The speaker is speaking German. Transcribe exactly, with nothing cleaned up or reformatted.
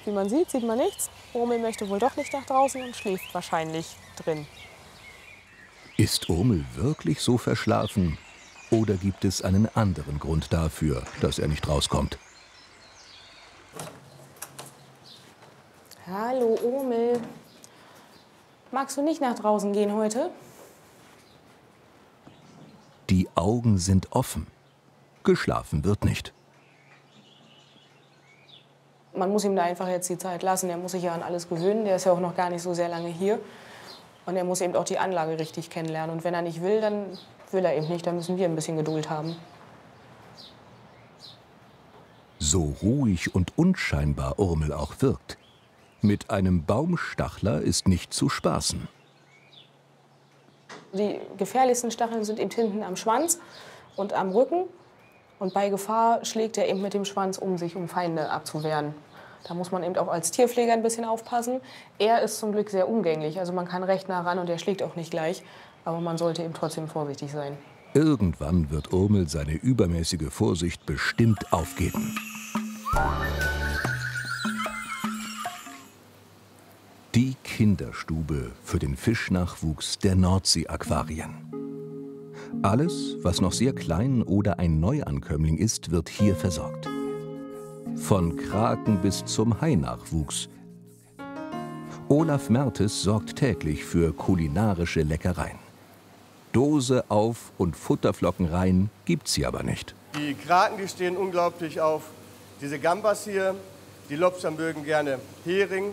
Wie man sieht, sieht man nichts. Urmel möchte wohl doch nicht nach draußen und schläft wahrscheinlich drin. Ist Urmel wirklich so verschlafen? Oder gibt es einen anderen Grund dafür, dass er nicht rauskommt? Hallo Urmel. Magst du nicht nach draußen gehen heute? Die Augen sind offen. Geschlafen wird nicht. Man muss ihm da einfach jetzt die Zeit lassen. Er muss sich ja an alles gewöhnen. Der ist ja auch noch gar nicht so sehr lange hier. Und er muss eben auch die Anlage richtig kennenlernen. Und wenn er nicht will, dann will er eben nicht. Dann müssen wir ein bisschen Geduld haben. So ruhig und unscheinbar Urmel auch wirkt. Mit einem Baumstachler ist nicht zu spaßen. Die gefährlichsten Stacheln sind eben hinten am Schwanz und am Rücken. Und bei Gefahr schlägt er eben mit dem Schwanz um sich, um Feinde abzuwehren. Da muss man eben auch als Tierpfleger ein bisschen aufpassen. Er ist zum Glück sehr umgänglich, also man kann recht nah ran und er schlägt auch nicht gleich. Aber man sollte eben trotzdem vorsichtig sein. Irgendwann wird Urmel seine übermäßige Vorsicht bestimmt aufgeben. Die Kinderstube für den Fischnachwuchs der Nordsee-Aquarien. Alles, was noch sehr klein oder ein Neuankömmling ist, wird hier versorgt. Von Kraken bis zum Hainachwuchs. Olaf Mertes sorgt täglich für kulinarische Leckereien. Dose auf und Futterflocken rein gibt's sie aber nicht. Die Kraken, die stehen unglaublich auf diese Gambas hier. Die Lobster mögen gerne Hering.